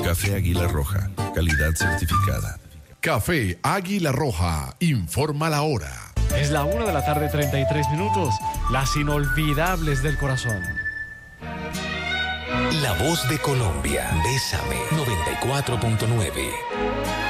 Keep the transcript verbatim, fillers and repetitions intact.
Café Águila Roja, calidad certificada. Café Águila Roja, informa la hora. Es la una de la tarde, treinta y tres minutos. Las inolvidables del corazón. La voz de Colombia. Bésame. noventa y cuatro punto nueve.